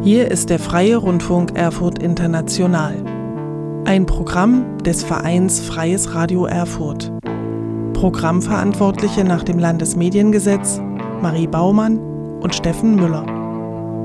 Hier ist der Freie Rundfunk Erfurt International. Ein Programm des Vereins Freies Radio Erfurt. Programmverantwortliche nach dem Landesmediengesetz Marie Baumann und Steffen Müller.